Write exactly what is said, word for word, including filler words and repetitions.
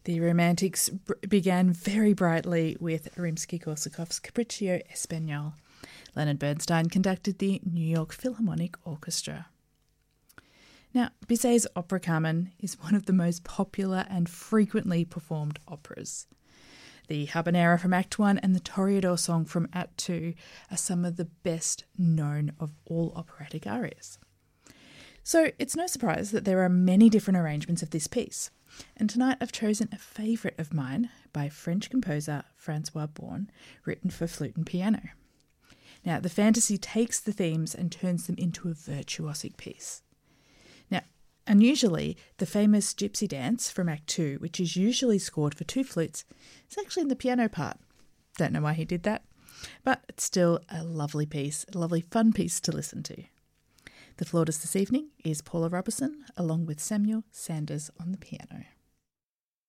The Romantics b- began very brightly with Rimsky-Korsakov's Capriccio Espagnol. Leonard Bernstein conducted the New York Philharmonic Orchestra. Now, Bizet's Opera Carmen is one of the most popular and frequently performed operas. The Habanera from Act one and the Toreador song from Act two are some of the best known of all operatic arias. So it's no surprise that there are many different arrangements of this piece. And tonight I've chosen a favourite of mine by French composer Francois Born, written for flute and piano. Now, the fantasy takes the themes and turns them into a virtuosic piece. Now, unusually, the famous Gypsy Dance from Act two, which is usually scored for two flutes, is actually in the piano part. Don't know why he did that, but it's still a lovely piece, a lovely fun piece to listen to. The flautist this evening is Paula Robertson, along with Samuel Sanders on the piano.